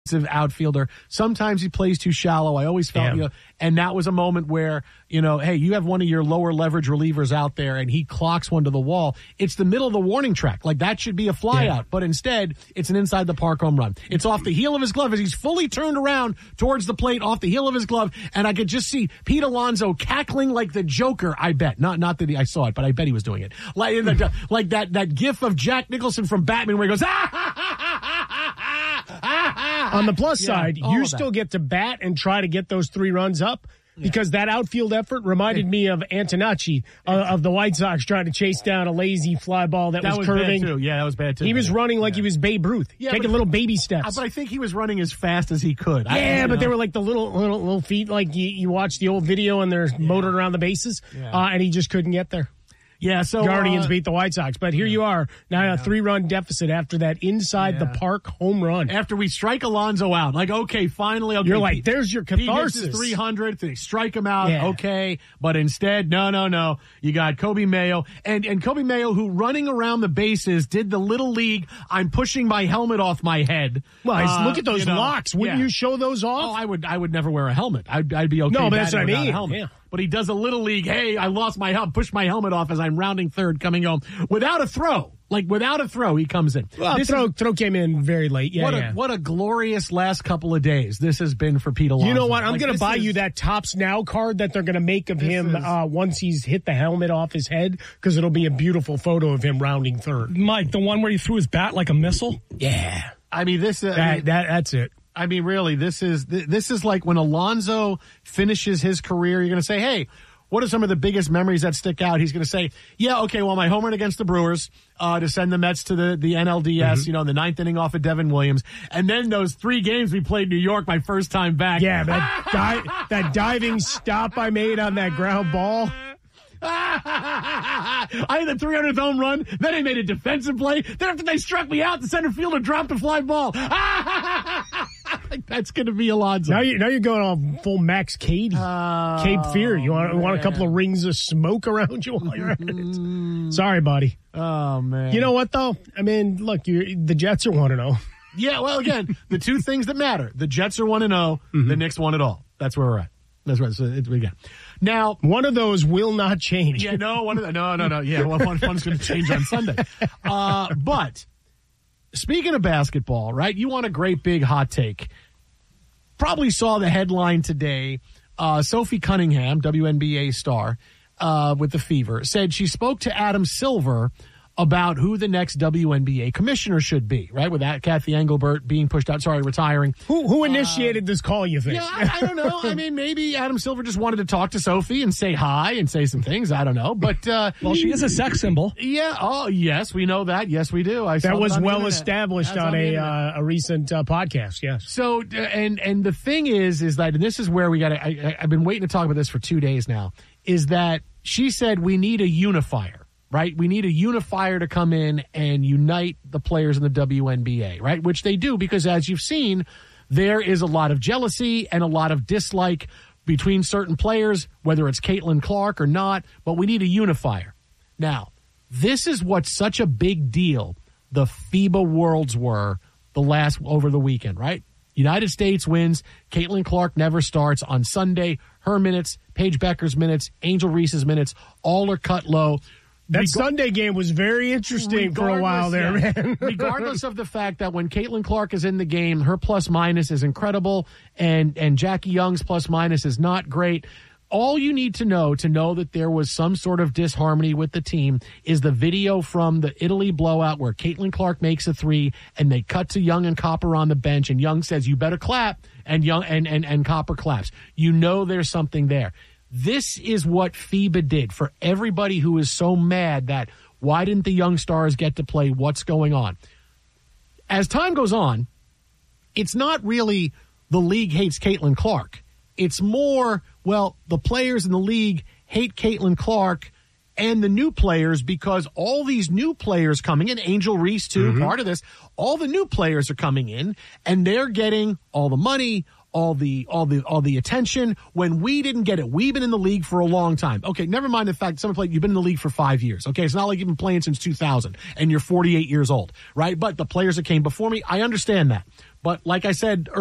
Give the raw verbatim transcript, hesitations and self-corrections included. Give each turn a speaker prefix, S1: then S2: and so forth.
S1: outfielder. Sometimes he plays too shallow. I always felt,
S2: Yeah.
S1: you know, and that was a moment where, you know, hey, you have one of your lower leverage relievers out there and he clocks one to the wall. It's the middle of the warning track. Like that should be a fly
S2: Yeah.
S1: out, but instead it's an inside the park home run. It's off the heel of his glove as he's fully turned around towards the plate off the heel of his glove. And I could just see Pete Alonso cackling like the Joker. I bet not, not that he, I saw it, but I bet he was doing it. Like, like, like that, that gif of Jack Nicholson from Batman where he goes, ah, ha, ha, ha, ha, ha, ha.
S2: On the plus
S1: Yeah,
S2: side,
S1: all
S2: you
S1: of that.
S2: still get to bat and try to get those three runs up. Because that outfield effort reminded me of Antonacci uh, of the White Sox trying to chase down a lazy fly ball that,
S1: That
S2: was,
S1: was
S2: curving.
S1: bad too. Yeah, that was bad too.
S2: He was running like
S1: Yeah.
S2: he was Babe Ruth,
S1: Yeah,
S2: taking
S1: but-
S2: little baby steps.
S1: But I think he was running as fast as he could. I-
S2: yeah,
S1: you
S2: but
S1: know.
S2: they were like the little little little feet, like you, you watch the old video and they're motored around the bases,
S1: Yeah.
S2: uh, and he just couldn't get there.
S1: Yeah, so
S2: Guardians
S1: uh,
S2: beat the White Sox, but here you are now a three-run deficit after that inside the
S1: Yeah.
S2: park home run.
S1: after we strike Alonso out. Like, okay, finally, okay,
S2: You're like,
S1: Pete-
S2: there's your
S1: Pete hits
S2: catharsis.
S1: his three hundredth. They strike him out.
S2: Yeah.
S1: Okay, but instead, no, no, no. You got Kobe Mayo and and Kobe Mayo, who running around the bases did the little league. I'm pushing my helmet off my head.
S2: Well,
S1: Uh,
S2: look at those
S1: you know,
S2: locks. Wouldn't
S1: yeah.
S2: you show those off?
S1: Oh, I would. I would never wear a helmet. I'd, I'd be okay.
S2: No, but that's
S1: batting
S2: what I
S1: without a
S2: mean.
S1: helmet.
S2: Yeah.
S1: But he does a little league. Hey, I lost my helmet. Push my helmet off as I'm rounding third, coming home without a throw. Like without a throw, he comes in.
S2: Well,
S1: This
S2: throw
S1: is-
S2: throw came in very late. Yeah,
S1: what
S2: yeah.
S1: a what a glorious last couple of days this has been for Pete Alonso.
S2: You know what? I'm
S1: Like,
S2: going to
S1: this
S2: buy
S1: is-
S2: you that Tops Now card that they're going to make of
S1: This
S2: him
S1: is-
S2: uh, once he's hit the helmet off his head, because it'll be a beautiful photo of him rounding third.
S3: Mike, the one where he threw his bat like a missile?
S2: Yeah,
S1: I mean, this. Uh, I,
S2: that,
S1: mean,
S2: that that's it.
S1: I mean, really, this is th- this is like when Alonso finishes his career. You're going to say, hey. What are some of the biggest memories that stick out? He's going to say, yeah, okay, well, my home run against the Brewers uh, to send the Mets to the, the N L D S,
S2: Mm-hmm.
S1: you know, the ninth inning off of Devin Williams. And then those three games we played in New York my first time back.
S2: Yeah, that di- that diving stop I made on that ground ball.
S1: I had the three hundredth home run. Then I made a defensive play. Then after they struck me out, the center fielder dropped a fly ball. That's going to be Alonso.
S2: Now you now you're going all full Max Cady,
S1: Oh,
S2: Cape Fear. You want want a couple of rings of smoke around you while you're at it? Sorry, buddy.
S1: Oh, man.
S2: You know what though? I mean, look, you the Jets are one and zero.
S1: Yeah, well, again, the two things that matter. The Jets are one and oh. The Knicks won it all. That's where we're at. That's right. So it's, again. Now,
S2: One of those will not change.
S1: yeah, no, one of the, no, no, no. Yeah, well, one, one's going to change on Sunday. Uh, but speaking of basketball, right? You want a great big hot take. Probably saw the headline today. Uh, Sophie Cunningham, W N B A star, uh, with the Fever, said she spoke to Adam Silver about who the next W N B A commissioner should be, right? With that, Kathy Engelbert being pushed out, sorry, retiring.
S2: Who who initiated this call, you think?
S1: Yeah, I, I don't know. I mean, maybe Adam Silver just wanted to talk to Sophie and say hi and say some things. I don't know. But, uh,
S3: Well, she is a sex symbol.
S1: yeah. Oh, yes, we know that. Yes, we do. I saw
S2: That was
S1: on the
S2: well
S1: internet.
S2: established
S1: That's
S2: on
S1: the
S2: a
S1: internet.
S2: uh, a recent uh, podcast, yes.
S1: So, uh, and and the thing is, is that, and this is where we got to, I, I've been waiting to talk about this for two days now, is that she said we need a unifier, right? We need a unifier to come in and unite the players in the W N B A, right? Which they do because, as you've seen, there is a lot of jealousy and a lot of dislike between certain players, whether it's Caitlin Clark or not, but we need a unifier. Now, this is what's such a big deal the FIBA Worlds were the last over the weekend, right? United States wins. Caitlin Clark never starts on Sunday. Her minutes, Paige Becker's minutes, Angel Reese's minutes, all are cut low.
S2: That
S1: Reg-
S2: Sunday game was very interesting for a while there,
S1: Regardless, yeah.
S2: man.
S1: Regardless of the fact that when Caitlin Clark is in the game, her plus minus is incredible, and and Jackie Young's plus minus is not great. All you need to know to know that there was some sort of disharmony with the team is the video from the Italy blowout where Caitlin Clark makes a three and they cut to Young and Copper on the bench and Young says, you better clap, and Young and, and, and Copper claps. You know there's something there. This is what FIBA did for everybody who is so mad that why didn't the young stars get to play? What's going on? As time goes on, it's not really the league hates Caitlin Clark. It's more, well, the players in the league hate Caitlin Clark and the new players because all these new players coming in, Angel Reese too,
S2: Mm-hmm.
S1: part of this, all the new players are coming in and they're getting all the money, all the all the all the attention when we didn't get it. We've been in the league for a long time. Okay, never mind the fact someone played you've been in the league for five years. Okay, it's not like you've been playing since two thousand and you're forty-eight years old, right? But the players that came before me, I understand that. But like I said